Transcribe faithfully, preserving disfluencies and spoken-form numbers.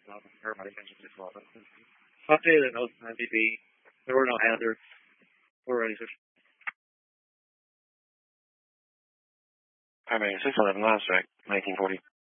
not paramedic engines as well. Updated notes on M D B. There were no hazards. We're ready, sir. Paramedic six eleven, last track, nineteen forty.